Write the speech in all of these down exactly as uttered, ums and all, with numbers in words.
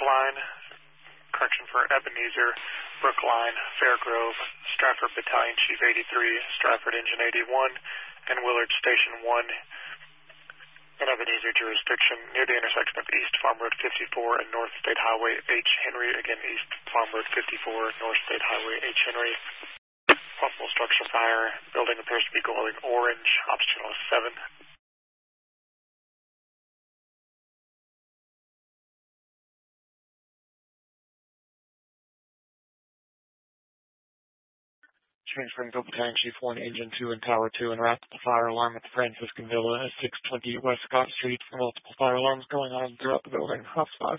Brookline, correction for Ebenezer, Brookline, Fairgrove, Stratford Battalion Chief eighty-three, Stratford Engine eighty-one, and Willard Station one in Ebenezer jurisdiction near the intersection of East Farm Road fifty-four and North State Highway H. Henry. Again, East Farm Road fifty-four, North State Highway H. Henry. Possible structure fire. Building appears to be glowing orange. Ops channel is seven. Transferring to Battalion Chief one, Engine two, and Tower two, and route to the fire alarm at the Franciscan Villa at six twenty West Scott Street. Multiple fire alarms going on throughout the building. Ops five.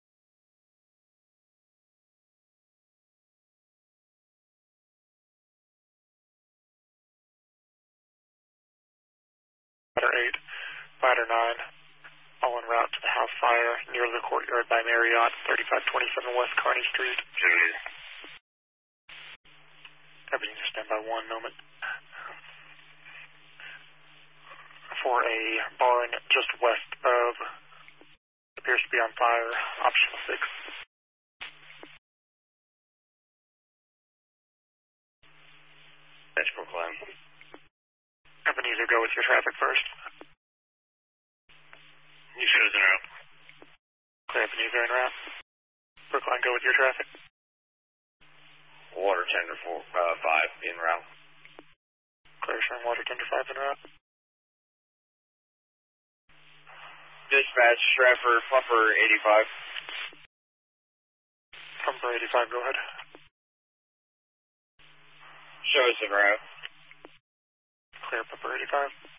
Ladder eight, Ladder nine, all en route to the house fire near the courtyard by Marriott, thirty-five twenty-seven West Kearny Street. Ebenezer, stand by one moment. For a barn just west of, appears to be on fire, option six. That's Brookline. Ebenezer, go with your traffic first. You should have done route. Clear Ebenezer en route. Brookline, go with your traffic. Water tender four, uh, five en route. Clear showing water tender five en route. Dispatch, Stratford, Pumper eighty-five. Pumper eighty-five, go ahead. Show us en route. Clear Pumper eighty-five.